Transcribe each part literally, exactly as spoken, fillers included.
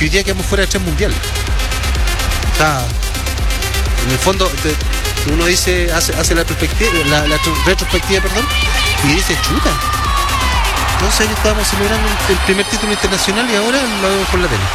porque hoy día quedamos fuera de tres mundiales. O sea, en el fondo te, uno dice, hace, hace la perspectiva, la, la retrospectiva, perdón, y dice, chuta. Entonces estábamos celebrando el primer título internacional y ahora lo vemos por la tele.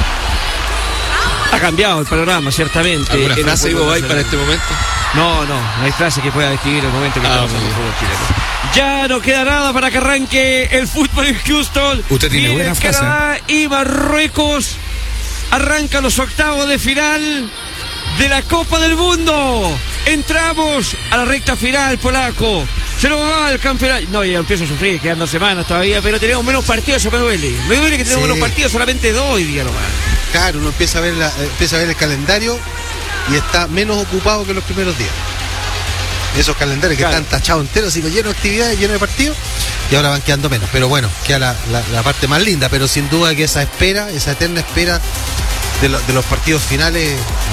Ha cambiado el panorama, ciertamente. ¿Alguna frase, Ivo Bay, para este momento? No, no, no hay frase que pueda describir el momento que ah, estamos en el fútbol chileno. Ya no queda nada para que arranque el fútbol en Houston. Usted tiene buena frase. Canadá y Marruecos arrancan los octavos de final de la Copa del Mundo. Entramos a la recta final, polaco. Se nos va el campeonato. No, ya empiezo a sufrir, quedan dos semanas todavía, pero tenemos menos partidos, eso me duele. Me duele que tenemos sí. menos partidos, solamente dos hoy día nomás. Claro, uno empieza a ver la, empieza a ver el calendario y está menos ocupado que los primeros días. Esos calendarios que claro. están tachados enteros, y llenos de actividades, llenos de partidos, y ahora van quedando menos. Pero bueno, queda la, la, la parte más linda, pero sin duda que esa espera, esa eterna espera de, lo, de los partidos finales,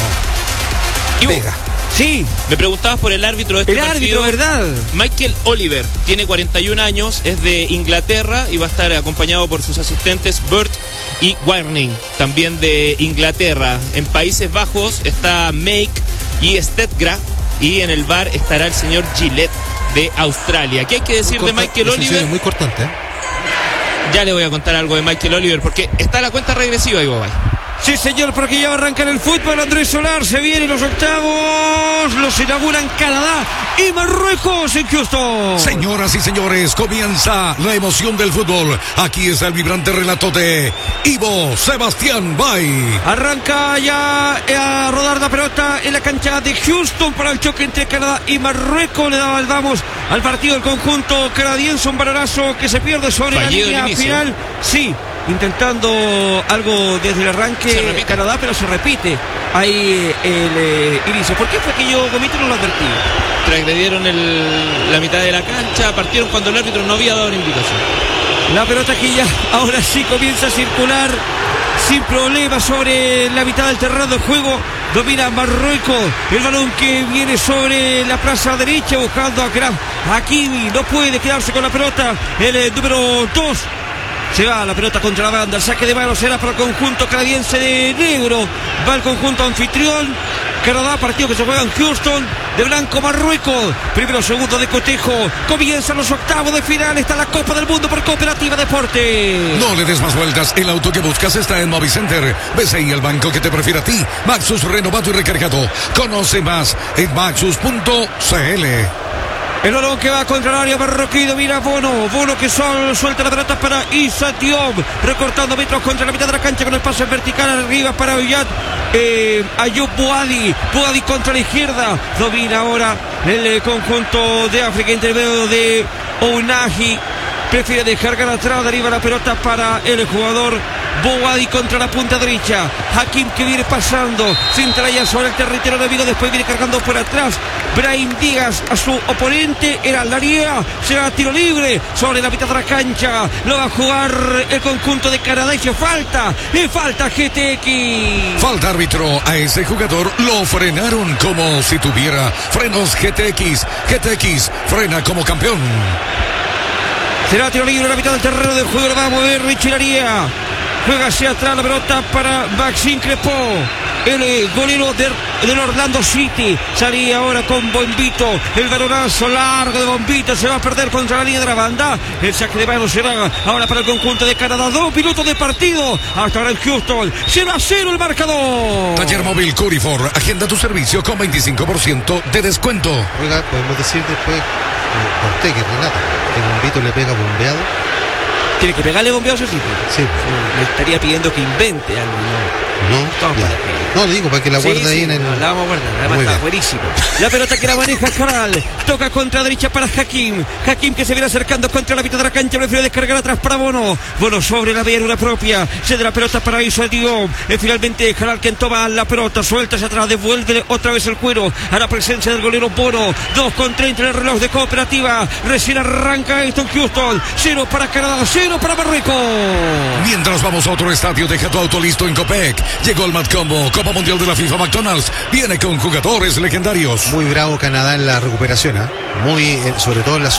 no, pega. Sí, me preguntabas por el árbitro de este el partido. El árbitro, ¿verdad? Michael Oliver, tiene cuarenta y un años, es de Inglaterra y va a estar acompañado por sus asistentes Burt y Warning, también de Inglaterra. En Países Bajos está Make y Stetgra, y en el V A R estará el señor Gillette de Australia. ¿Qué hay que decir de Michael Oliver? Es muy cortante, ¿eh? Ya le voy a contar algo de Michael Oliver, porque está la cuenta regresiva, Ivo Bay. Sí, señor, porque ya va a arrancar el fútbol. Andrés Solar, se vienen los octavos. Los inauguran Canadá y Marruecos en Houston. Señoras y señores, comienza la emoción del fútbol. Aquí está el vibrante relato de Ivo Sebastián Bay. Arranca ya a rodar la pelota en la cancha de Houston para el choque entre Canadá y Marruecos. Le daba el vamos al partido del conjunto canadiense. Un balonazo que se pierde sobre Fallido la línea final. Sí. Intentando algo desde el arranque de Canadá, pero se repite ahí el eh, inicio. ¿Por qué fue que yo Gomito no lo advertí? Transgredieron el, la mitad de la cancha, partieron cuando el árbitro no había dado una indicación. La pelota que ya ahora sí comienza a circular sin problema sobre la mitad del terreno de juego. Domina Marruecos, el balón que viene sobre la plaza derecha buscando a Graf Hakimi. No puede quedarse con la pelota el eh, número dos. Se va la pelota contra la banda. El saque de mano será para el conjunto canadiense de negro. Va el conjunto anfitrión. Canadá, partido que se juega en Houston. De blanco Marruecos. Primero, segundo de cotejo. Comienzan los octavos de final. Está la Copa del Mundo por Cooperativa Deporte. No le des más vueltas. El auto que buscas está en Movicenter. Ves ahí el banco que te prefiere a ti. Maxus renovado y recargado. Conoce más en maxus punto c l. El balón que va contra el área marroquí, domina Bono. Bono que sol, suelta la pelota para Issa Diop. Recortando metros contra la mitad de la cancha con el pase vertical arriba para Oyat. Eh, Ayub Boadi. Boadi contra la izquierda. Domina ahora el eh, conjunto de África, intermedio de Ounahi. Prefiere descargar atrás, arriba la pelota para el jugador Boadi contra la punta derecha. Hakim que viene pasando, sin tralla sobre el territorio enemigo, después viene cargando por atrás. Brahim Díaz a su oponente, era Laria, será tiro libre sobre la mitad de la cancha. Lo va a jugar el conjunto de Canadá y se falta, y falta G T X. Falta árbitro a ese jugador, lo frenaron como si tuviera frenos G T X. G T X frena como campeón. Será tiro libre en la mitad del terreno de juego. Lo va a mover Richie Laria. Juega hacia atrás la pelota para Maxime Crepeau. El golero de, del Orlando City. Salía ahora con Bombito. El balonazo largo de Bombito. Se va a perder contra la línea de la banda. El saque de mano será ahora para el conjunto de Canadá. Dos minutos de partido. Hasta ahora en Houston. cero a cero el marcador. Taller Móvil Curifor. Agenda tu servicio con veinticinco por ciento de descuento. Oiga, podemos decir después a usted que Renata, que Bombito le pega bombeado. Tiene que pegarle bombeado a su sitio. Sí. Le estaría pidiendo que invente algo. No, no, no, le digo para que la guarde sí, ahí sí, en el. No, la vamos a guardar, además está buenísimo. La pelota que la maneja Caral. Toca contra derecha para Hakim. Hakim que se viene acercando contra la mitad de la cancha. Prefiere descargar atrás para Bono. Bono sobre la vía propia. Cede la pelota para Issa Diop. Es finalmente Caral quien toma la pelota. Suelta hacia atrás. Devuelve otra vez el cuero a la presencia del golero Bono. dos con treinta en el reloj de Cooperativa. Recién arranca esto en Houston. cero para Canadá. cero para Marruecos. Mientras vamos a otro estadio, deja tu auto listo en Copec. Llegó el Mad Combo, Copa Mundial de la FIFA McDonald's. Viene con jugadores legendarios. Muy bravo Canadá en la recuperación, ¿eh? Muy, eh, sobre todo en la